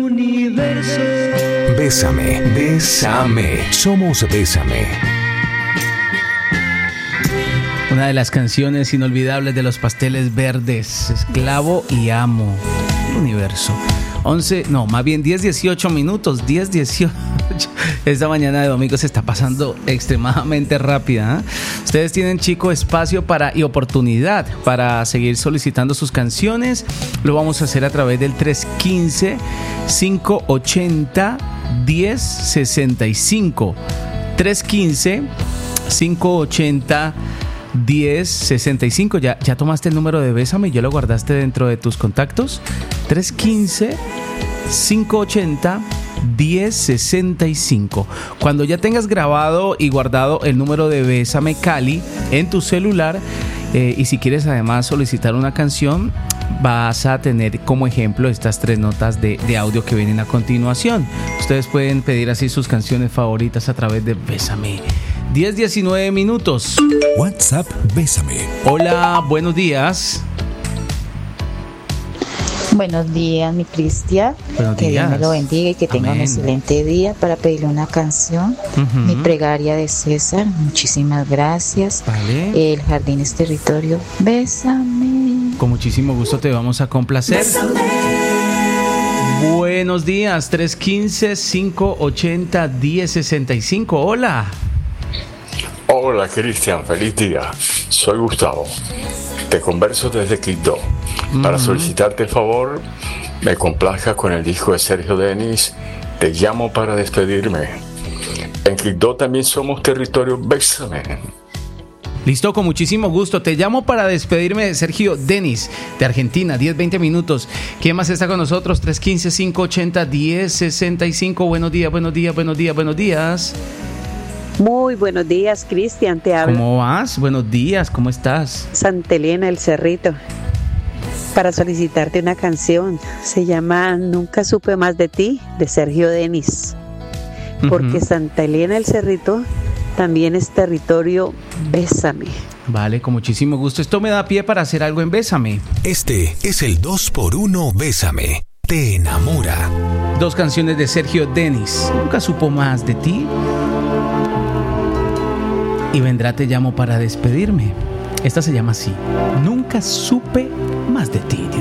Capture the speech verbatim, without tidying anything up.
Universo. Bésame, bésame. Somos Bésame. Una de las canciones inolvidables de los Pasteles Verdes, Esclavo y Amo. Universo. once, no, más bien diez dieciocho minutos, diez dieciocho. Esta mañana de domingo se está pasando extremadamente rápida, ¿eh? Ustedes tienen, chico, espacio para y oportunidad para seguir solicitando sus canciones. Lo vamos a hacer a través del tres uno cinco, cinco ocho cero, uno cero seis cinco. tres uno cinco, cinco ocho cero, diez sesenta y cinco. ¿Ya, ya tomaste el número de Bésame y ya lo guardaste dentro de tus contactos? tres uno cinco, cinco ocho cero, diez sesenta y cinco. Cuando ya tengas grabado y guardado el número de Bésame Cali en tu celular, eh, y si quieres además solicitar una canción, vas a tener como ejemplo estas tres notas de, de audio que vienen a continuación. Ustedes pueden pedir así sus canciones favoritas a través de Bésame. diez diecinueve minutos. WhatsApp Bésame. Hola, buenos días. Buenos días, mi Cristian. Buenos que días. Dios me lo bendiga y que tenga Amén. un excelente día. Para pedirle una canción, Uh-huh. mi plegaria de César. Muchísimas gracias. Vale. El jardín es territorio. Bésame. Con muchísimo gusto te vamos a complacer. Bésame. Buenos días, tres uno cinco, cinco ocho cero, uno cero seis cinco. Hola. Hola Cristian, feliz día. Soy Gustavo. Te converso desde Quito. Para solicitarte el favor, me complazca con el disco de Sergio Denis, Te llamo para despedirme. En Quito también somos territorio Bésame. Listo, con muchísimo gusto. Te llamo para despedirme de Sergio Denis, de Argentina, diez veinte minutos. ¿Quién más está con nosotros? tres uno cinco, cinco ocho cero, uno cero seis cinco. Buenos días, buenos días, buenos días, buenos días. Muy buenos días, Cristian, te hablo. ¿Cómo vas? Buenos días, ¿cómo estás? Santa Elena, El Cerrito, para solicitarte una canción. Se llama Nunca supe más de ti, de Sergio Denis. Porque Ujú. Santa Elena, El Cerrito también es territorio Bésame. Vale, con muchísimo gusto. Esto me da pie para hacer algo en Bésame. Este es el dos por uno Bésame. Te enamora. Dos canciones de Sergio Denis. Nunca supo más de ti. Y vendrá Te llamo para despedirme. Esta se llama así. Nunca supe más de ti.